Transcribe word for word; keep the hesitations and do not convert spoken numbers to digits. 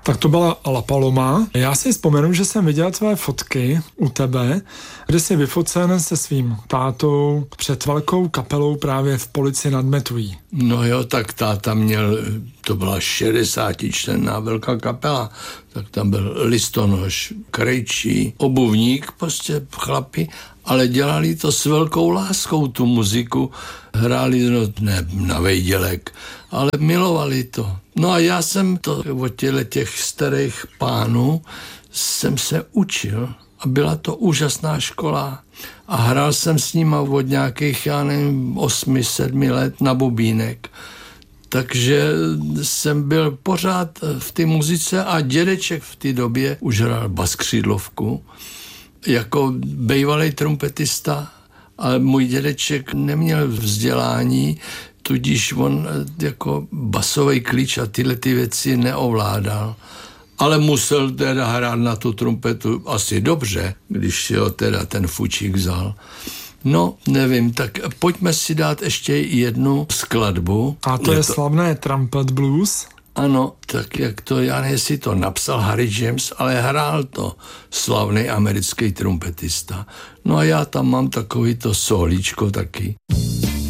Tak to byla La Paloma. Já si vzpomenu, že jsem viděl tvé fotky u tebe, kde jsi vyfocen se svým tátou před velkou kapelou právě v Polici nad Metují. No jo, tak táta měl, to byla šedesátičlenná velká kapela, tak tam byl listonoš, krejčí, obuvník, prostě chlapi, ale dělali to s velkou láskou, tu muziku, hráli no, ne na vejdělek, ale milovali to. No a já jsem to od těchto těch starých pánů jsem se učil a byla to úžasná škola a hrál jsem s nima od nějakých, já nevím, osmi, sedmi let na bubínek. Takže jsem byl pořád v té muzice a dědeček v té době už hrál baskřídlovku jako bývalý trumpetista, ale můj dědeček neměl vzdělání, tudíž on jako basový klíč a tyhle ty věci neovládal. Ale musel teda hrát na tu trumpetu asi dobře, když si ho teda ten fučík vzal. No, nevím, tak pojďme si dát ještě jednu skladbu. A to je, je to... slavné Trumpet Blues? Ano, tak jak to, já nevím, jestli to napsal Harry James, ale hrál to slavný americký trumpetista. No a já tam mám takový to solíčko taky.